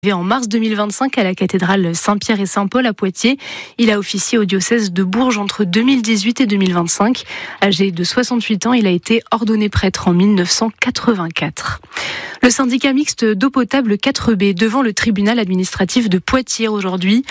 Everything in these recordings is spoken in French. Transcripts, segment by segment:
En mars 2025 à la cathédrale Saint-Pierre et Saint-Paul à Poitiers. Il a officié au diocèse de Bourges entre 2018 et 2025. Âgé de 68 ans, il a été ordonné prêtre en 1984. Le syndicat mixte d'eau potable 4B devant le tribunal administratif de Poitiers aujourd'hui.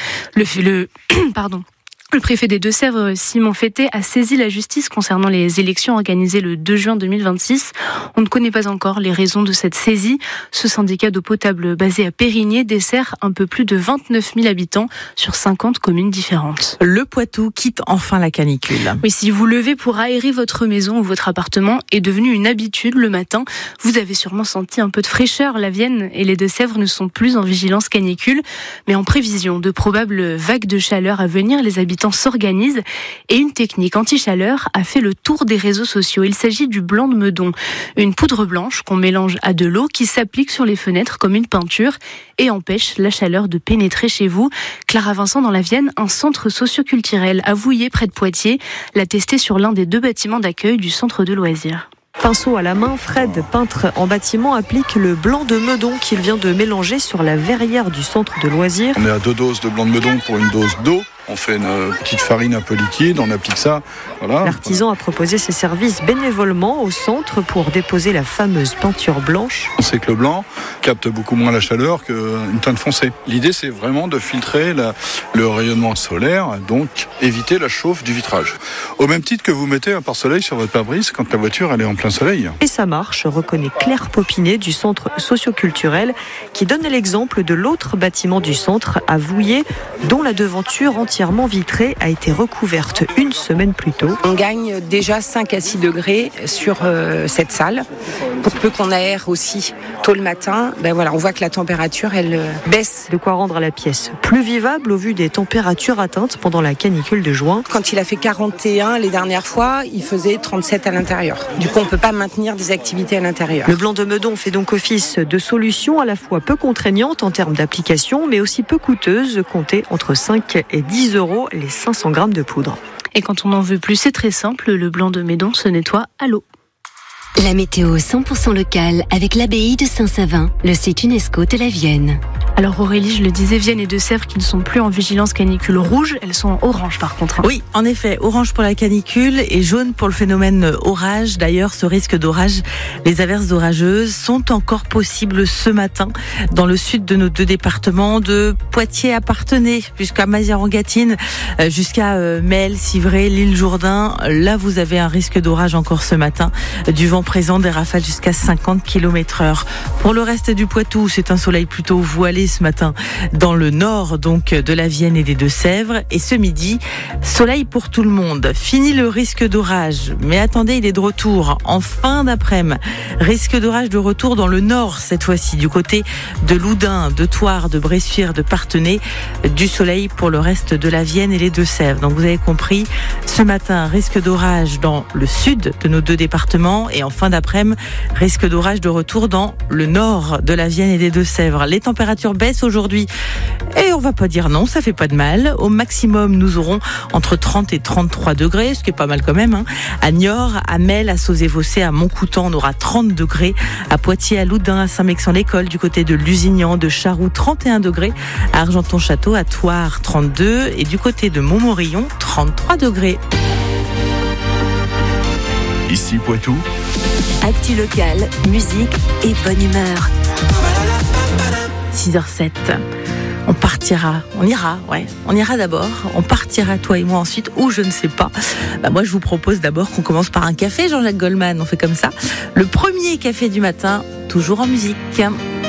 Le préfet des Deux-Sèvres, Simon Fété, a saisi la justice concernant les élections organisées le 2 juin 2026. On ne connaît pas encore les raisons de cette saisie. Ce syndicat d'eau potable basé à Périgné dessert un peu plus de 29 000 habitants sur 50 communes différentes. Le Poitou quitte enfin la canicule. Oui, si vous levez pour aérer votre maison ou votre appartement est devenu une habitude le matin, vous avez sûrement senti un peu de fraîcheur. La Vienne et les Deux-Sèvres ne sont plus en vigilance canicule, mais en prévision de probables vagues de chaleur à venir, les habitants s'organisent et une technique anti-chaleur a fait le tour des réseaux sociaux. Il s'agit du blanc de meudon, une poudre blanche qu'on mélange à de l'eau qui s'applique sur les fenêtres comme une peinture et empêche la chaleur de pénétrer chez vous. Clara Vincent dans la Vienne, un centre socio-culturel à Vouillé près de Poitiers, l'a testé sur l'un des 2 bâtiments d'accueil du centre de loisirs. Pinceau à la main, Fred, peintre en bâtiment, applique le blanc de meudon qu'il vient de mélanger sur la verrière du centre de loisirs. On est à 2 doses de blanc de meudon pour une dose d'eau. On fait une petite farine un peu liquide, on applique ça. Voilà. L'artisan a proposé ses services bénévolement au centre pour déposer la fameuse peinture blanche. On sait que le blanc capte beaucoup moins la chaleur qu'une teinte foncée. L'idée, c'est vraiment de filtrer le rayonnement solaire, donc éviter la chauffe du vitrage. Au même titre que vous mettez un pare-soleil sur votre pare-brise quand la voiture elle est en plein soleil. Et ça marche, reconnaît Claire Popinet du centre socio-culturel qui donne l'exemple de l'autre bâtiment du centre à Vouillé dont la devanture entièrement vitrée a été recouverte une semaine plus tôt. On gagne déjà 5 à 6 degrés sur cette salle. Pour peu qu'on aère aussi tôt le matin, on voit que la température elle baisse. De quoi rendre la pièce plus vivable au vu des températures atteintes pendant la canicule de juin. Quand il a fait 41 les dernières fois, il faisait 37 à l'intérieur. Du coup, on ne peut pas maintenir des activités à l'intérieur. Le blanc de meudon fait donc office de solution à la fois peu contraignante en termes d'application, mais aussi peu coûteuse, comptez entre 5 et 10 € les 500 grammes de poudre. Et quand on n'en veut plus, c'est très simple, le blanc de meudon se nettoie à l'eau. La météo 100% locale avec l'abbaye de Saint-Savin, le site UNESCO de la Vienne. Alors Aurélie, je le disais, Vienne et Deux-Sèvres qui ne sont plus en vigilance canicule rouge, elles sont en orange par contre. Oui, en effet, orange pour la canicule et jaune pour le phénomène orage. D'ailleurs, ce risque d'orage, les averses orageuses sont encore possibles ce matin dans le sud de nos 2 départements, de Poitiers à Parthenay jusqu'à Mazières-en-Gâtine, jusqu'à Mel, Civray, l'île Jourdain. Là, vous avez un risque d'orage encore ce matin. Du vent présent, des rafales jusqu'à 50 km/h. Pour le reste du Poitou, c'est un soleil plutôt voilé ce matin dans le nord donc de la Vienne et des Deux-Sèvres. Et ce midi, soleil pour tout le monde. Fini le risque d'orage. Mais attendez, il est de retour en fin d'après-midi. Risque d'orage de retour dans le nord cette fois-ci, du côté de Loudun, de Thouars, de Bressuire, de Parthenay. Du soleil pour le reste de la Vienne et les Deux-Sèvres. Donc vous avez compris, ce matin, risque d'orage dans le sud de nos 2 départements. Et en fin d'après-midi, risque d'orage de retour dans le nord de la Vienne et des Deux-Sèvres. Les températures baissent aujourd'hui et on va pas dire non, ça fait pas de mal. Au maximum, nous aurons entre 30 et 33 degrés, ce qui est pas mal quand même. À Niort, à Mel, à Sauzé-Vaucé, à Montcoutan, on aura 30 degrés. À Poitiers, à Loudun, à Saint-Mexan-l'École, du côté de Lusignan, de Charroux, 31 degrés. À Argenton-Château, à Thouars, 32. Et du côté de Montmorillon, 33 degrés. Ici Poitou. Actu locale, musique et bonne humeur. 6h07. On ira d'abord, on partira toi et moi ensuite, ou je ne sais pas. Moi je vous propose d'abord qu'on commence par un café, Jean-Jacques Goldman, on fait comme ça. Le premier café du matin, toujours en musique.